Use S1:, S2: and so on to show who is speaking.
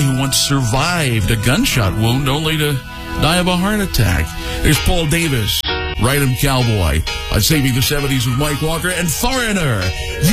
S1: guy who once survived a gunshot wound only to die of a heart attack. There's Paul Davis, Ride 'em Cowboy, on Saving the 70s with Mike Walker, and Foreigner.